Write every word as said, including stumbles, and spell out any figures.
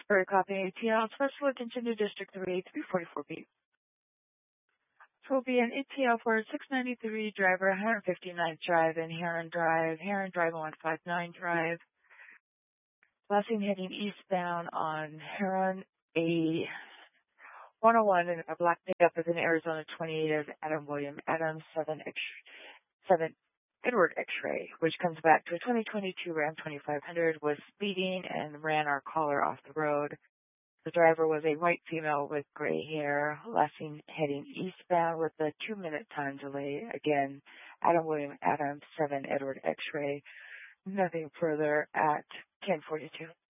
For copy A T L, special attention to District three, three forty-four B. So will be an A T L for six ninety-three driver, one fifty-ninth Drive in Heron Drive, Heron Drive one fifty-nine Drive. Blessing heading eastbound on Heron, a one oh one and a black pickup with an Arizona twenty-eight of Adam William Adams, seven X, seven Edward X-ray, which comes back to a twenty twenty-two Ram twenty-five hundred, was speeding and ran our caller off the road. The driver was a white female with gray hair, lessing heading eastbound with a two-minute time delay. Again, Adam William Adams, seven Edward X-ray. Nothing further at ten forty-two.